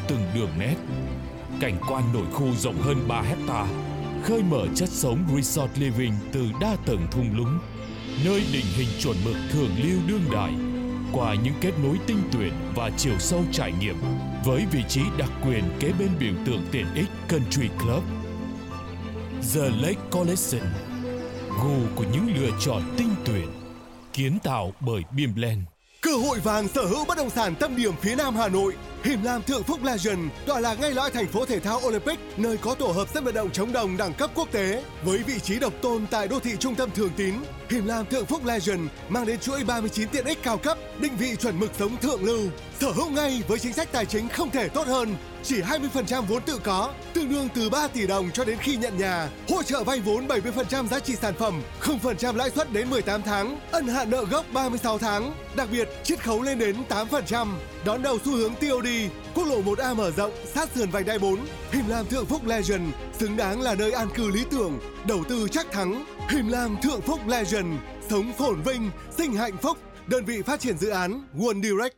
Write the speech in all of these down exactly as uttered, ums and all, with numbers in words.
từng đường nét. Cảnh quan nội khu rộng hơn ba hecta, khơi mở chất sống resort living từ đa tầng thung lũng, nơi định hình chuẩn mực thượng lưu đương đại, qua những kết nối tinh tuyển và chiều sâu trải nghiệm, với vị trí đặc quyền kế bên biểu tượng tiện ích Country Club. The Lake Collection, gu của những lựa chọn tinh tuyển, kiến tạo bởi Bimland. Cơ hội vàng sở hữu bất động sản tâm điểm phía Nam Hà Nội. Him Lam Thượng Phúc Legend tọa lạc ngay lõi thành phố thể thao Olympic, nơi có tổ hợp sân vận động chống đồng đẳng cấp quốc tế. Với vị trí độc tôn tại đô thị trung tâm Thường Tín, Him Lam Thượng Phúc Legend mang đến chuỗi ba mươi chín tiện ích cao cấp, định vị chuẩn mực sống thượng lưu. Sở hữu ngay với chính sách tài chính không thể tốt hơn, chỉ hai mươi phần trăm vốn tự có, tương đương từ ba tỷ đồng cho đến khi nhận nhà. Hỗ trợ vay vốn bảy mươi phần trăm giá trị sản phẩm, không phần trăm lãi suất đến mười tám tháng, ân hạn nợ gốc ba mươi sáu tháng. Đặc biệt, chiết khấu lên đến tám phần trăm. Đón đầu xu hướng tê ô đê, quốc lộ một A mở rộng sát sườn vành đai bốn. Him Lam Thượng Phúc Legend xứng đáng là nơi an cư lý tưởng, đầu tư chắc thắng. Him Lam Thượng Phúc Legend, sống phồn vinh, sinh hạnh phúc. Đơn vị phát triển dự án One Direct.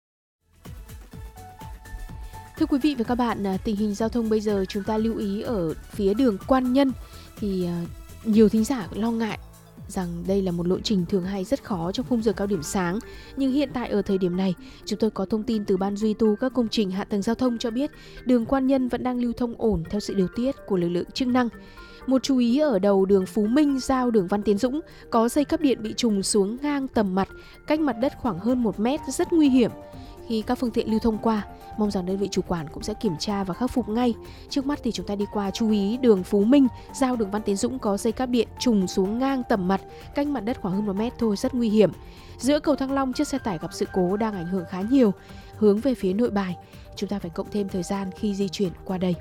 Thưa quý vị và các bạn, tình hình giao thông bây giờ chúng ta lưu ý ở phía đường Quan Nhân thì nhiều thính giả lo ngại rằng đây là một lộ trình thường hay rất khó trong khung giờ cao điểm sáng. Nhưng hiện tại ở thời điểm này, chúng tôi có thông tin từ Ban duy tu các công trình hạ tầng giao thông cho biết đường Quan Nhân vẫn đang lưu thông ổn theo sự điều tiết của lực lượng chức năng. Một chú ý ở đầu đường Phú Minh giao đường Văn Tiến Dũng có dây cáp điện bị trùng xuống ngang tầm mặt, cách mặt đất khoảng hơn một mét, rất nguy hiểm khi các phương tiện lưu thông qua. Mong rằng đơn vị chủ quản cũng sẽ kiểm tra và khắc phục ngay. Trước mắt thì chúng ta đi qua chú ý đường Phú Minh giao đường Văn Tiến Dũng có dây cáp điện trùng xuống ngang tầm mặt, cách mặt đất khoảng hơn một mét thôi, rất nguy hiểm. Giữa cầu Thăng Long, chiếc xe tải gặp sự cố đang ảnh hưởng khá nhiều. Hướng về phía Nội Bài, chúng ta phải cộng thêm thời gian khi di chuyển qua đây.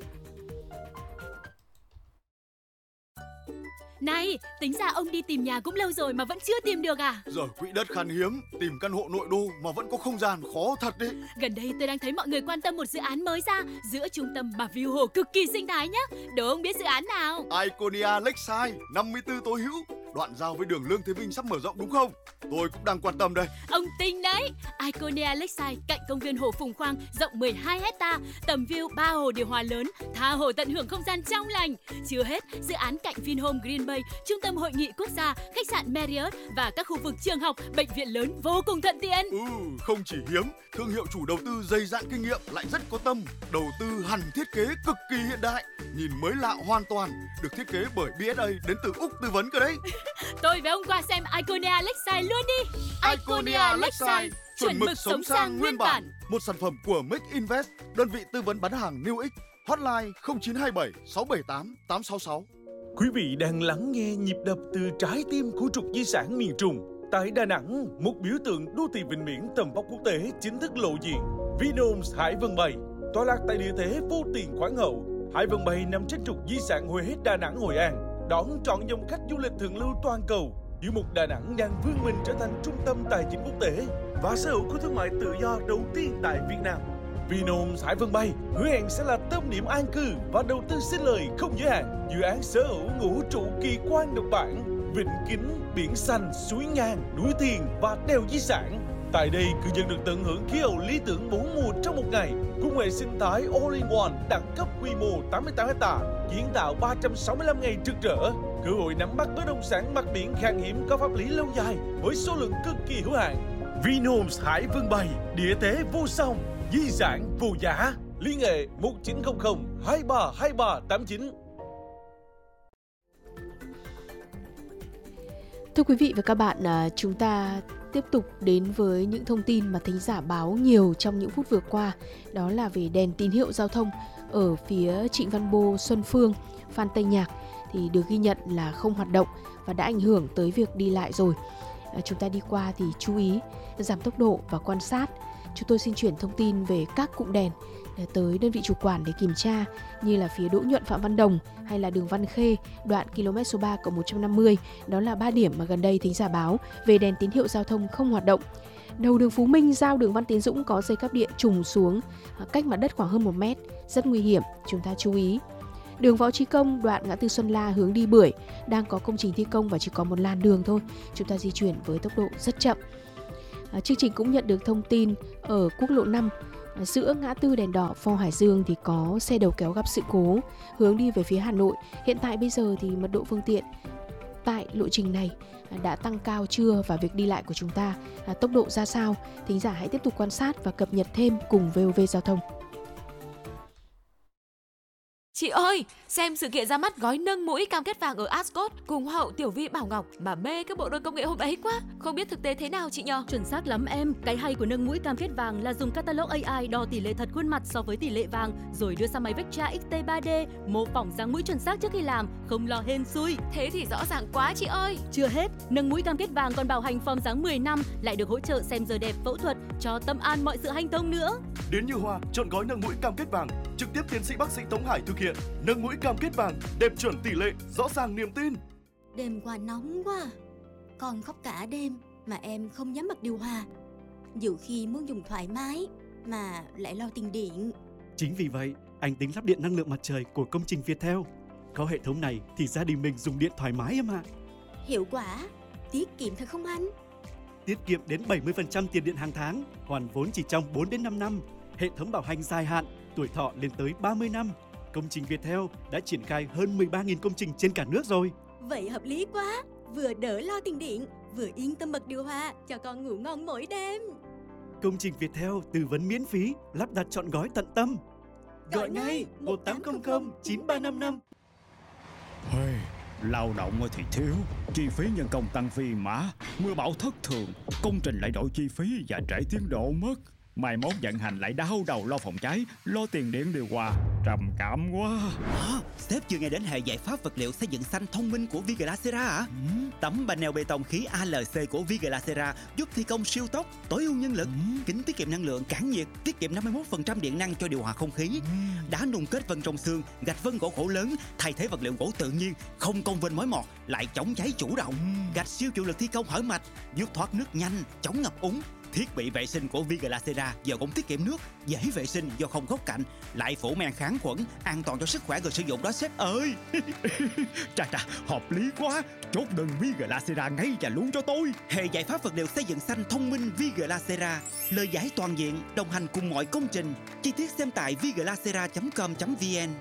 Này, tính ra ông đi tìm nhà cũng lâu rồi mà vẫn chưa tìm được à? Giờ quỹ đất khan hiếm, tìm căn hộ nội đô mà vẫn có không gian khó thật đấy. Gần đây tôi đang thấy mọi người quan tâm một dự án mới ra giữa trung tâm và view hồ cực kỳ sinh thái nhá. Đố ông biết dự án nào? Iconia Lakeside, năm mươi tư Tố Hữu, đoạn giao với đường Lương Thế Vinh sắp mở rộng đúng không? Tôi cũng đang quan tâm đây. Ông tinh đấy. Iconia Lakeside cạnh công viên hồ Phùng Khoang, rộng mười hai héc ta, tầm view ba hồ điều hòa lớn, tha hồ tận hưởng không gian trong lành. Chưa hết, dự án cạnh Vinhome Green Bay, trung tâm hội nghị quốc gia, khách sạn Marriott và các khu vực trường học, bệnh viện lớn vô cùng thuận tiện. Ừ, không chỉ hiếm, thương hiệu chủ đầu tư dày dạn kinh nghiệm lại rất có tâm, đầu tư hẳn thiết kế cực kỳ hiện đại, nhìn mới lạ hoàn toàn, được thiết kế bởi bê ét a đến từ Úc tư vấn cơ đấy. Tôi với ông qua xem Iconia Lakeside luôn đi. Iconia Lakeside, chuẩn mực sống sang nguyên bản. Một sản phẩm của Make Invest, đơn vị tư vấn bán hàng New X. Hotline không chín hai bảy sáu bảy tám tám sáu sáu. Quý vị đang lắng nghe nhịp đập từ trái tim của trục di sản miền Trung. Tại Đà Nẵng, một biểu tượng đô thị vịnh biển tầm vóc quốc tế chính thức lộ diện. Vinhomes Hải Vân Bay, tọa lạc tại địa thế vô tiền khoáng hậu. Hải Vân Bay nằm trên trục di sản Huế Đà Nẵng Hội An, đón trọn dòng khách du lịch thượng lưu toàn cầu. Giữa một Đà Nẵng đang vươn mình trở thành trung tâm tài chính quốc tế và sở hữu khu thương mại tự do đầu tiên tại Việt Nam. Vinhomes Hải Vân Bay hứa hẹn sẽ là tâm điểm an cư và đầu tư sinh lời không giới hạn. Dự án sở hữu ngũ trụ kỳ quan độc bản, vịnh kính, biển xanh, suối ngang, núi thiền và đèo di sản. Tại đây, cư dân được tận hưởng khí hậu lý tưởng bốn mùa trong một ngày, cùng hệ sinh thái All-in-One đẳng cấp quy mô tám mươi tám héc ta, kiến tạo ba trăm sáu mươi lăm ngày trực trở. Cơ hội nắm bắt bất động sản mặt biển khan hiếm có pháp lý lâu dài với số lượng cực kỳ hữu hạn. Vinhomes Hải Vân Bay, địa thế vô song, di sản vô giá. Liên hệ một chín không không hai ba hai ba tám chín. Thưa quý vị và các bạn, chúng ta tiếp tục đến với những thông tin mà thính giả báo nhiều trong những phút vừa qua. Đó là về đèn tín hiệu giao thông ở phía Trịnh Văn Bô, Xuân Phương, Phan Tây Nhạc thì được ghi nhận là không hoạt động và đã ảnh hưởng tới việc đi lại rồi. À, chúng ta đi qua thì chú ý giảm tốc độ và quan sát. Chúng tôi xin chuyển thông tin về các cụm đèn tới đơn vị chủ quản để kiểm tra, như là phía Đỗ Nhuận Phạm Văn Đồng hay là đường Văn Khê, đoạn km số ba cộng một trăm năm mươi. Đó là ba điểm mà gần đây thính giả báo về đèn tín hiệu giao thông không hoạt động. Đầu đường Phú Minh giao đường Văn Tiến Dũng có dây cáp điện trùng xuống cách mặt đất khoảng hơn một mét, rất nguy hiểm, chúng ta chú ý. Đường Võ Chí Công, đoạn ngã tư Xuân La hướng đi Bưởi đang có công trình thi công và chỉ có một làn đường thôi, chúng ta di chuyển với tốc độ rất chậm. À, chương trình cũng nhận được thông tin ở quốc lộ năm Giữa ngã tư đèn đỏ Pho Hải Dương thì có xe đầu kéo gặp sự cố hướng đi về phía Hà Nội. Hiện tại bây giờ thì mật độ phương tiện tại lộ trình này đã tăng cao chưa và việc đi lại của chúng ta tốc độ ra sao? Thính giả hãy tiếp tục quan sát và cập nhật thêm cùng vê o vê Giao thông. Chị ơi, xem sự kiện ra mắt gói nâng mũi cam kết vàng ở Ascot cùng hậu Tiểu Vi Bảo Ngọc mà mê cái bộ đôi công nghệ hôm ấy quá. Không biết thực tế thế nào chị nhờ? Chuẩn xác lắm em. Cái hay của nâng mũi cam kết vàng là dùng catalog a i đo tỷ lệ thật khuôn mặt so với tỷ lệ vàng, rồi đưa sang máy Vectra ích tê ba D mô phỏng dáng mũi chuẩn xác trước khi làm, không lo hên xui. Thế thì rõ ràng quá chị ơi. Chưa hết, nâng mũi cam kết vàng còn bảo hành form dáng mười năm, lại được hỗ trợ xem giờ đẹp, phẫu thuật, cho tâm an mọi sự hanh thông nữa. Đến Như Hoa chọn gói nâng mũi cam kết vàng, trực tiếp tiến sĩ bác sĩ Tống Hải thực hiện. Nâng mũi cam kết vàng, đẹp chuẩn tỷ lệ, rõ ràng niềm tin. Đêm qua nóng quá, con khóc cả đêm mà em không dám bật điều hòa. Nhiều khi muốn dùng thoải mái mà lại lo tiền điện. Chính vì vậy, anh tính lắp điện năng lượng mặt trời của công trình Viettel. Có hệ thống này thì gia đình mình dùng điện thoải mái em ạ. Hiệu quả, tiết kiệm thật không anh? Tiết kiệm đến bảy mươi phần trăm tiền điện hàng tháng, hoàn vốn chỉ trong bốn đến năm năm. Hệ thống bảo hành dài hạn, tuổi thọ lên tới ba mươi năm. Công trình Viettel đã triển khai hơn mười ba nghìn công trình trên cả nước rồi. Vậy hợp lý quá, vừa đỡ lo tiền điện, vừa yên tâm bật điều hòa cho con ngủ ngon mỗi đêm. Công trình Viettel tư vấn miễn phí, lắp đặt trọn gói tận tâm. Gọi, Gọi ngay một tám không không chín ba năm năm. Hey, lao động thì thiếu, chi phí nhân công tăng phi mã, mưa bão thất thường, công trình lại đổi chi phí và trễ tiến độ mất. Mai mốt vận hành lại đau đầu lo phòng cháy, lo tiền điện điều hòa, trầm cảm quá. À, sếp chưa nghe đến hệ giải pháp vật liệu xây dựng xanh thông minh của Viglacera à? Ừ. Tấm panel bê tông khí a lờ xê của Viglacera giúp thi công siêu tốc, tối ưu nhân lực, ừ. kính tiết kiệm năng lượng, cản nhiệt, tiết kiệm năm mươi mốt phần trăm điện năng cho điều hòa không khí. Ừ. Đá nung kết vân trong xương, gạch vân gỗ khổ lớn, thay thế vật liệu gỗ tự nhiên, không cong vênh mối mọt, lại chống cháy chủ động. Ừ. Gạch siêu chịu lực thi công hở mạch, giúp thoát nước nhanh, chống ngập úng. Thiết bị vệ sinh của Viglacera giờ cũng tiết kiệm nước, dễ vệ sinh do không góc cạnh, lại phủ men kháng khuẩn, an toàn cho sức khỏe người sử dụng đó sếp ơi. Chà chà, hợp lý quá. Chốt đơn Viglacera ngay và luôn cho tôi. Hệ giải pháp vật liệu xây dựng xanh thông minh Viglacera, lời giải toàn diện, đồng hành cùng mọi công trình. Chi tiết xem tại viglacera chấm com chấm vn.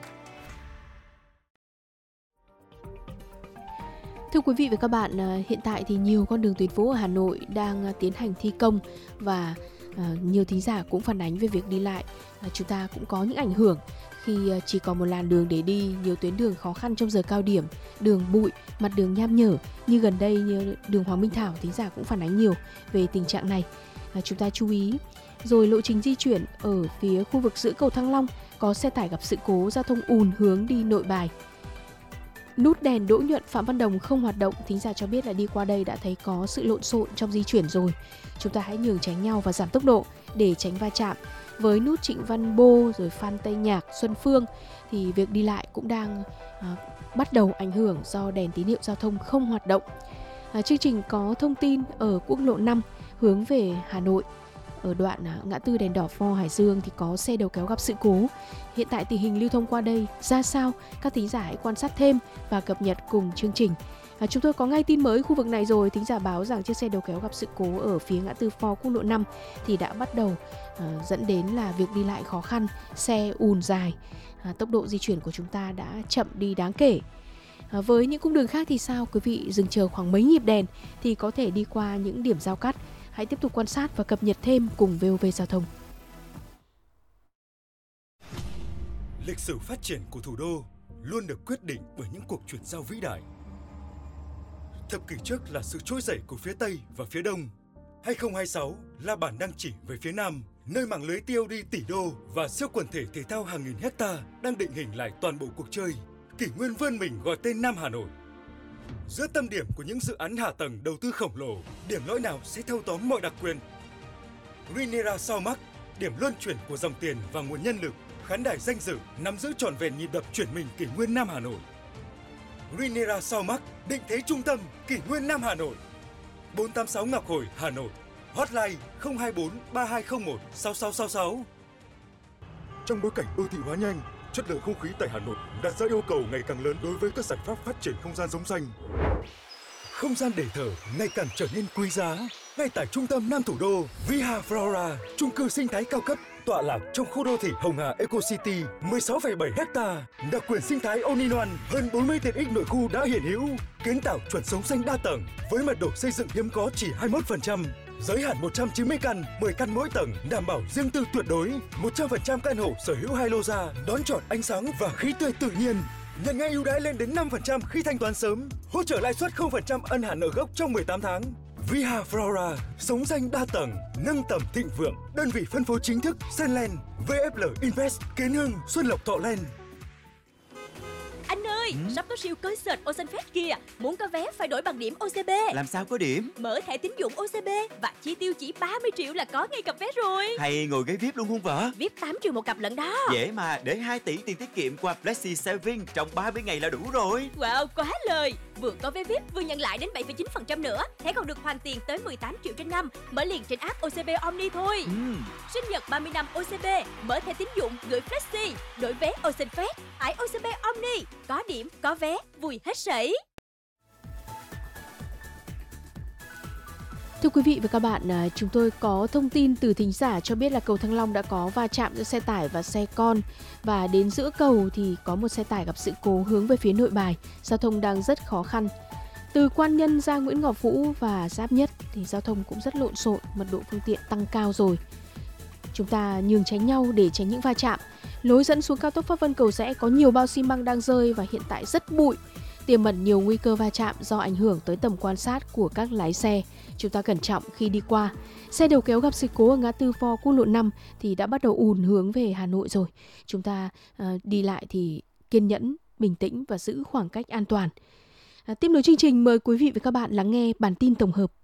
Thưa quý vị và các bạn, hiện tại thì nhiều con đường tuyến phố ở Hà Nội đang tiến hành thi công và nhiều thính giả cũng phản ánh về việc đi lại. Chúng ta cũng có những ảnh hưởng khi chỉ có một làn đường để đi, nhiều tuyến đường khó khăn trong giờ cao điểm, đường bụi, mặt đường nham nhở. Như gần đây như đường Hoàng Minh Thảo, thính giả cũng phản ánh nhiều về tình trạng này. Chúng ta chú ý. Rồi lộ trình di chuyển ở phía khu vực giữa cầu Thăng Long có xe tải gặp sự cố giao thông ùn hướng đi Nội Bài. Nút đèn Đỗ Nhuận Phạm Văn Đồng không hoạt động, thính giả cho biết là đi qua đây đã thấy có sự lộn xộn trong di chuyển rồi. Chúng ta hãy nhường tránh nhau và giảm tốc độ để tránh va chạm. Với nút Trịnh Văn Bô, rồi Phan Tây Nhạc, Xuân Phương thì việc đi lại cũng đang à, bắt đầu ảnh hưởng do đèn tín hiệu giao thông không hoạt động. À, chương trình có thông tin ở quốc lộ năm hướng về Hà Nội. Ở đoạn ngã tư đèn đỏ Pho Hải Dương thì có xe đầu kéo gặp sự cố. Hiện tại tình hình lưu thông qua đây ra sao? Các thính giả hãy quan sát thêm và cập nhật cùng chương trình. À, chúng tôi có ngay tin mới khu vực này rồi. Thính giả báo rằng chiếc xe đầu kéo gặp sự cố ở phía ngã tư Pho quốc lộ năm thì đã bắt đầu à, dẫn đến là việc đi lại khó khăn, xe ùn dài. À, tốc độ di chuyển của chúng ta đã chậm đi đáng kể. À, với những cung đường khác thì sao? Quý vị dừng chờ khoảng mấy nhịp đèn thì có thể đi qua những điểm giao cắt. Hãy tiếp tục quan sát và cập nhật thêm cùng vê o vê Giao thông. Lịch sử phát triển của thủ đô luôn được quyết định bởi những cuộc chuyển giao vĩ đại. Thập kỷ trước là sự trỗi dậy của phía Tây và phía Đông. hai không hai sáu là bản đăng chỉ về phía Nam, nơi mạng lưới tê ô đê tỷ đô và siêu quần thể thể thao hàng nghìn hecta đang định hình lại toàn bộ cuộc chơi. Kỷ nguyên vươn mình gọi tên Nam Hà Nội. Giữa tâm điểm của những dự án hạ tầng đầu tư khổng lồ, điểm lõi nào sẽ thâu tóm mọi đặc quyền? Rinera Saumac, điểm luân chuyển của dòng tiền và nguồn nhân lực, khán đài danh dự nắm giữ trọn vẹn nhịp đập chuyển mình kỷ nguyên Nam Hà Nội. Rinera Saumac, định thế trung tâm kỷ nguyên Nam Hà Nội. bốn tám sáu Ngọc Hồi, Hà Nội. Hotline không hai bốn ba hai không một sáu sáu sáu sáu. Trong bối cảnh đô thị hóa nhanh, chất lượng không khí tại Hà Nội đặt ra yêu cầu ngày càng lớn đối với các giải pháp phát triển không gian sống xanh. Không gian để thở ngày càng trở nên quý giá. Ngay tại trung tâm Nam thủ đô, Viha Flora, chung cư sinh thái cao cấp tọa lạc trong khu đô thị Hồng Hà Eco City, mười sáu phẩy bảy ha, đặc quyền sinh thái all-in-one, hơn bốn mươi tiện ích nội khu đã hiện hữu, kiến tạo chuẩn sống xanh đa tầng với mật độ xây dựng hiếm có chỉ hai mươi mốt phần trăm, giới hạn một trăm chín mươi căn, mười căn mỗi tầng, đảm bảo riêng tư tuyệt đối, một trăm phần trăm căn hộ sở hữu hai lô ra, đón chọn ánh sáng và khí tươi tự nhiên. Nhận ngay ưu đãi lên đến năm phần trăm khi thanh toán sớm, hỗ trợ lãi suất không phần trăm ân hạn nợ gốc trong mười tám tháng. Viha Flora, sống xanh đa tầng, nâng tầm thịnh vượng, đơn vị phân phối chính thức Senland, vê ép lờ Invest, Kiến Hưng, Xuân Lộc Thọ Land. Anh ơi, ừ? sắp có siêu concert Ocean Fest kìa. Muốn có vé phải đổi bằng điểm ô xê bê. Làm sao có điểm? Mở thẻ tín dụng ô xê bê và chi tiêu chỉ ba mươi triệu là có ngay cặp vé rồi. Hay ngồi ghế vi ai pi luôn không vợ? vi ai pi tám triệu một cặp lận đó. Dễ mà, để hai tỷ tiền tiết kiệm qua Flexi Saving trong ba mươi ngày là đủ rồi. Wow, quá lời. Vừa có vé vi ai pi vừa nhận lại đến bảy phẩy chín phần trăm nữa. Thẻ còn được hoàn tiền tới mười tám triệu trên năm. Mở liền trên app ô xê bê Omni thôi. Ừ. Sinh nhật ba mươi năm ô xê bê, mở thẻ tín dụng gửi Flexi, đổi vé Ocean Fest, tải ô xê bê Omni, có điểm, có vé, vui hết sảy. Thưa quý vị và các bạn, chúng tôi có thông tin từ thính giả cho biết là cầu Thăng Long đã có va chạm giữa xe tải và xe con, và đến giữa cầu thì có một xe tải gặp sự cố hướng về phía Nội Bài, giao thông đang rất khó khăn. Từ Quan Nhân ra Nguyễn Ngọc Vũ và Giáp Nhất thì giao thông cũng rất lộn xộn, mật độ phương tiện tăng cao rồi. Chúng ta nhường tránh nhau để tránh những va chạm. Lối dẫn xuống cao tốc Pháp Vân Cầu Giẽ có nhiều bao xi măng đang rơi và hiện tại rất bụi, tiềm ẩn nhiều nguy cơ va chạm do ảnh hưởng tới tầm quan sát của các lái xe. Chúng ta cẩn trọng khi đi qua. Xe đầu kéo gặp sự cố ở ngã tư Phò quốc lộ năm thì đã bắt đầu ùn hướng về Hà Nội rồi. Chúng ta uh, đi lại thì kiên nhẫn, bình tĩnh và giữ khoảng cách an toàn. Uh, tiếp nối chương trình, mời quý vị và các bạn lắng nghe bản tin tổng hợp